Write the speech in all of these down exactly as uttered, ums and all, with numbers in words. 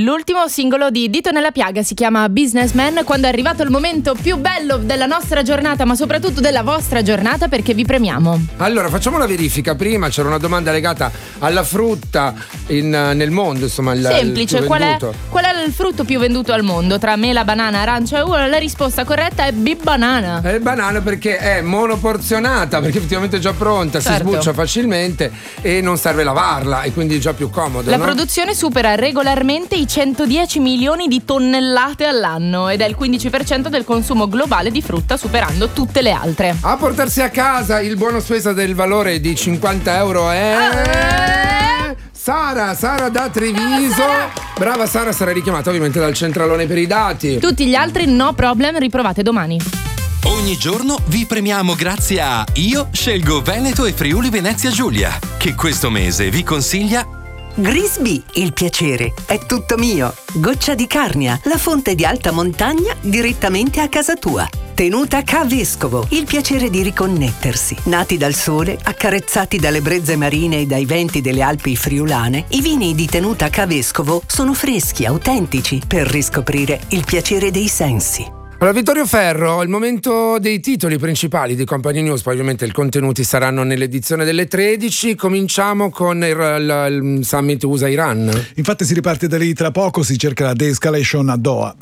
L'ultimo singolo di Dito nella piaga si chiama Businessman, quando è arrivato il momento più bello della nostra giornata, ma soprattutto della vostra giornata, perché vi premiamo. Allora, facciamo la verifica. Prima c'era una domanda legata alla frutta in, nel mondo, insomma. Il, Semplice, il qual è, qual è il frutto più venduto al mondo? Tra mela, banana, arancia e uva? La risposta corretta è B-banana. È banana perché è monoporzionata, perché effettivamente è già pronta, certo. Si sbuccia facilmente e non serve lavarla e quindi è già più comodo. La no? produzione supera regolarmente i centodieci milioni di tonnellate all'anno ed è il quindici per cento del consumo globale di frutta, superando tutte le altre. A portarsi a casa il buono spesa del valore di cinquanta euro è... Ah, Sara, Sara da Treviso. Brava Sara, sarà richiamata ovviamente dal centralone per i dati. Tutti gli altri no problem, riprovate domani. Ogni giorno vi premiamo grazie a Io scelgo Veneto e Friuli Venezia Giulia, che questo mese vi consiglia Grisby, il piacere è tutto mio. Goccia di Carnia, la fonte di alta montagna direttamente a casa tua. Tenuta Ca' Vescovo, il piacere di riconnettersi. Nati dal sole, accarezzati dalle brezze marine e dai venti delle Alpi friulane, i vini di Tenuta Ca' Vescovo sono freschi, autentici, per riscoprire il piacere dei sensi. Allora, Vittorio Ferro, il momento dei titoli principali di Company News, poi ovviamente i contenuti saranno nell'edizione delle tredici. Cominciamo con il, il, il summit U S A-Iran. Infatti si riparte da lì tra poco, si cerca la de-escalation a Doha.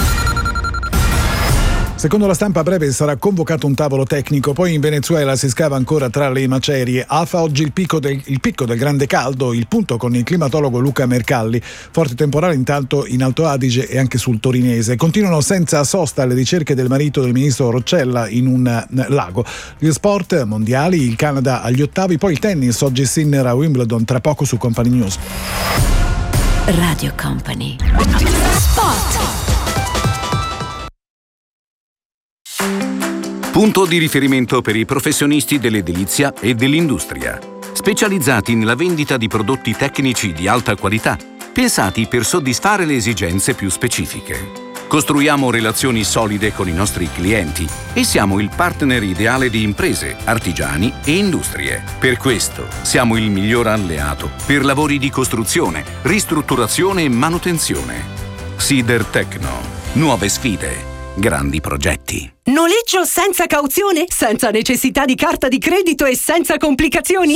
Secondo la stampa a breve sarà convocato un tavolo tecnico, poi in Venezuela si scava ancora tra le macerie. Alfa oggi il picco, del, il picco del grande caldo, il punto con il climatologo Luca Mercalli. Forte temporale intanto in Alto Adige e anche sul Torinese. Continuano senza sosta le ricerche del marito del ministro Roccella in un lago. Gli sport mondiali, il Canada agli ottavi, poi il tennis, oggi Sinner a Wimbledon, tra poco su Company News. Radio Company. Sport. Punto di riferimento per i professionisti dell'edilizia e dell'industria, specializzati nella vendita di prodotti tecnici di alta qualità, pensati per soddisfare le esigenze più specifiche. Costruiamo relazioni solide con i nostri clienti e siamo il partner ideale di imprese, artigiani e industrie. Per questo siamo il miglior alleato per lavori di costruzione, ristrutturazione e manutenzione. Sidertecno. Nuove sfide. Grandi progetti. Noleggio senza cauzione, senza necessità di carta di credito e senza complicazioni?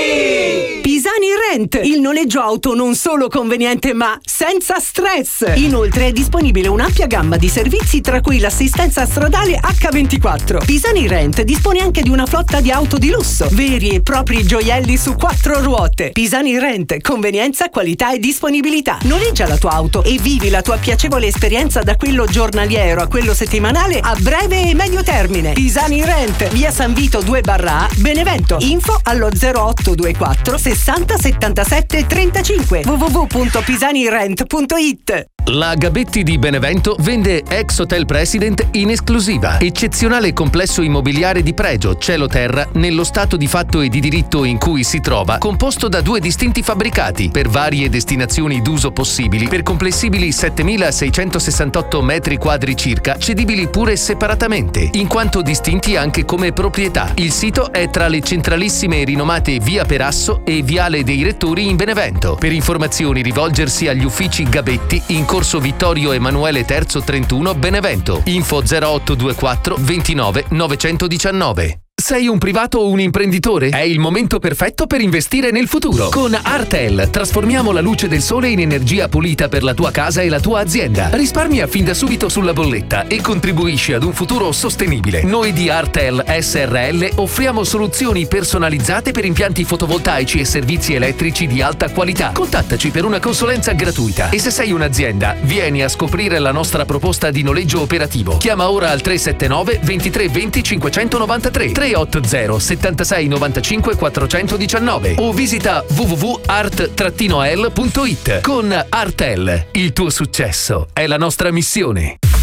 Sì! Pisani Rent, il noleggio auto non solo conveniente ma senza stress. Inoltre è disponibile un'ampia gamma di servizi, tra cui l'assistenza stradale acca ventiquattro. Pisani Rent dispone anche di una flotta di auto di lusso, veri e propri gioielli su quattro ruote. Pisani Rent, convenienza, qualità e disponibilità. Noleggia la tua auto e vivi la tua piacevole esperienza da quello giornaliero a quello settimanale a breve e medio termine. Pisani Rent, via San Vito due barra A, Benevento. Info allo zero otto due quattro sessanta settantasette trentacinque w w w punto pisani rent punto i t. La Gabetti di Benevento vende ex Hotel President in esclusiva. Eccezionale complesso immobiliare di pregio, cielo-terra, nello stato di fatto e di diritto in cui si trova, composto da due distinti fabbricati, per varie destinazioni d'uso possibili, per complessibili settemilaseicentosessantotto metri quadri circa, cedibili pure separatamente, in quanto distinti anche come proprietà. Il sito è tra le centralissime e rinomate Via Perasso e Viale dei Rettori in Benevento. Per informazioni rivolgersi agli uffici Gabetti in Corso Vittorio Emanuele terzo trentuno Benevento. Info zero otto due quattro ventinove novecentodiciannove. Sei un privato o un imprenditore? È il momento perfetto per investire nel futuro. Con Artel trasformiamo la luce del sole in energia pulita per la tua casa e la tua azienda. Risparmia fin da subito sulla bolletta e contribuisci ad un futuro sostenibile. Noi di Artel S R L offriamo soluzioni personalizzate per impianti fotovoltaici e servizi elettrici di alta qualità. Contattaci per una consulenza gratuita. E se sei un'azienda, vieni a scoprire la nostra proposta di noleggio operativo. Chiama ora al tre sette nove ventitré venti cinquecentonovantatré, tre otto zero settantasei novantacinque quattrocentodiciannove o visita w w w punto art l punto i t. Con Artel, il tuo successo è la nostra missione.